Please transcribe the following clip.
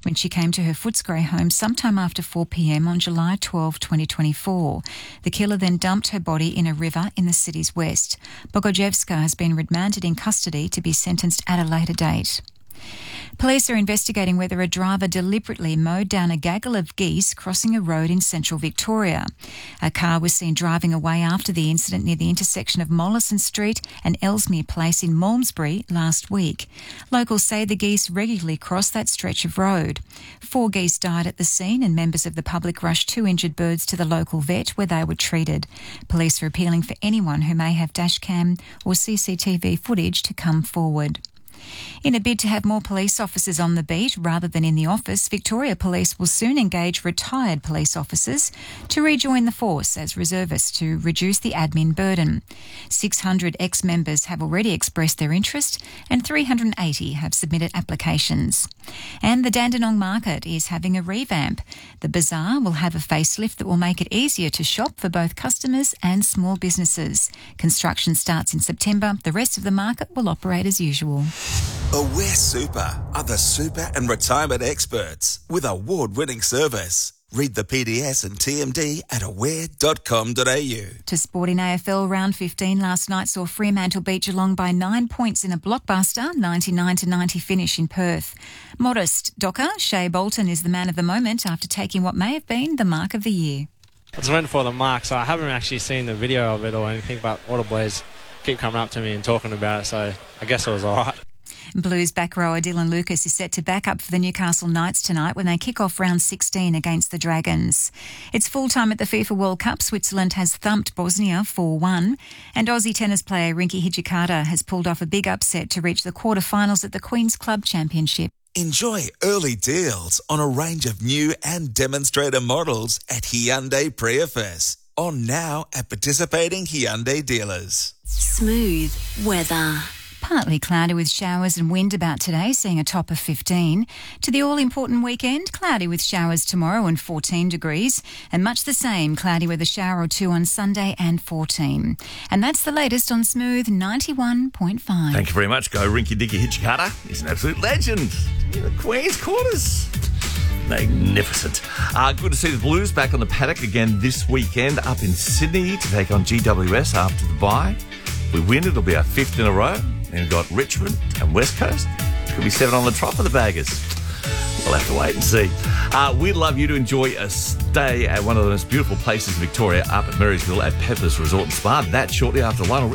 when she came to her Footscray home sometime after 4 p.m. on July 12, 2024. The killer then dumped her body in a river in the city's west. Bogojevska has been remanded in custody to be sentenced at a later date. Police are investigating whether a driver deliberately mowed down a gaggle of geese crossing a road in central Victoria. A car was seen driving away after the incident near the intersection of Mollison Street and Ellesmere Place in Malmesbury last week. Locals say the geese regularly cross that stretch of road. 4 geese died at the scene and members of the public rushed 2 injured birds to the local vet where they were treated. Police are appealing for anyone who may have dashcam or CCTV footage to come forward. In a bid to have more police officers on the beat rather than in the office, Victoria Police will soon engage retired police officers to rejoin the force as reservists to reduce the admin burden. 600 ex-members have already expressed their interest and 380 have submitted applications. And the Dandenong Market is having a revamp. The bazaar will have a facelift that will make it easier to shop for both customers and small businesses. Construction starts in September. The rest of the market will operate as usual. Aware Super are the super and retirement experts with award-winning service. Read the PDS and TMD at aware.com.au. To sport in AFL, round 15 last night saw Fremantle beat Geelong by 9 points in a blockbuster 99-90 finish in Perth. Modest Docker, Shea Bolton is the man of the moment after taking what may have been the mark of the year. I just went for the mark, so I haven't actually seen the video of it or anything, but all the boys keep coming up to me and talking about it, so I guess it was all right. Blues back rower Dylan Lucas is set to back up for the Newcastle Knights tonight when they kick off round 16 against the Dragons. It's full time at the FIFA World Cup. Switzerland has thumped Bosnia 4-1 and Aussie tennis player Rinky Hijikata has pulled off a big upset to reach the quarterfinals at the Queen's Club Championship. Enjoy early deals on a range of new and demonstrator models at Hyundai Prius. On now at participating Hyundai dealers. Smooth weather. Partly cloudy with showers and wind about today, seeing a top of 15. To the all-important weekend, cloudy with showers tomorrow and 14 degrees, and much the same, cloudy with a shower or 2 on Sunday and 14. And that's the latest on Smooth 91.5. Thank you very much. Go Rinky Dinky Hijikata. He's an absolute legend in the Queen's Quarters. Magnificent. Good to see the Blues back on the paddock again this weekend up in Sydney to take on GWS after the bye. We win, it'll be our 5th in a row. And we've got Richmond and West Coast. Could be 7 on the trot for the Baggers. We'll have to wait and see. We'd love you to enjoy a stay at one of the most beautiful places in Victoria up at Marysville at Peppers Resort and Spa. That shortly after Lionel